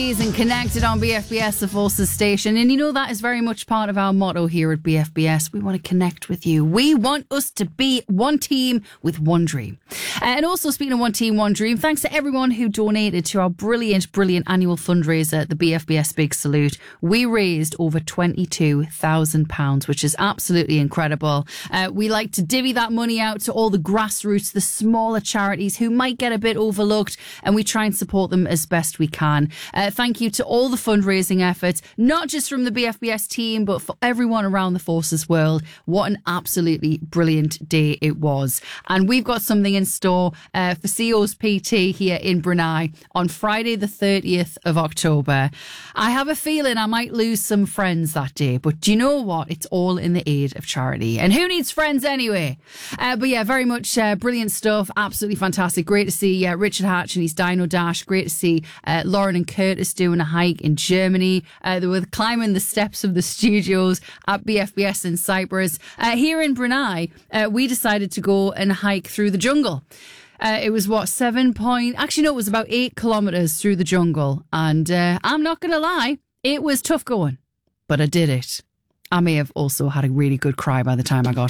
And connected on BFBS, the Forces station. And you know, that is very much part of our motto here at BFBS. We want to connect with you. We want us to be one team with one dream. And also, speaking of one team, one dream, thanks to everyone who donated to our brilliant annual fundraiser, the BFBS Big Salute. We raised over £22,000, which is absolutely incredible. We like to divvy that money out to all the grassroots, the smaller charities who might get a bit overlooked, and we try and support them as best we can. Thank you to all the fundraising efforts, not just from the BFBS team, but for everyone around the Forces world. What an absolutely brilliant day it was. And we've got something in store for CO's PT here in Brunei on Friday the 30th of October. I have a feeling I might lose some friends that day, but do you know what? It's all in the aid of charity. And who needs friends anyway? But yeah, very much brilliant stuff. Absolutely fantastic. Great to see Richard Hatch and his Dino Dash. Great to see Lauren and Curtis doing a hike in Germany. They were climbing the steps of the studios at BFBS in Cyprus. Here in Brunei, we decided to go and hike through the jungle. It was it was about 8 kilometres through the jungle. And I'm not going to lie, it was tough going, but I did it. I may have also had a really good cry by the time I got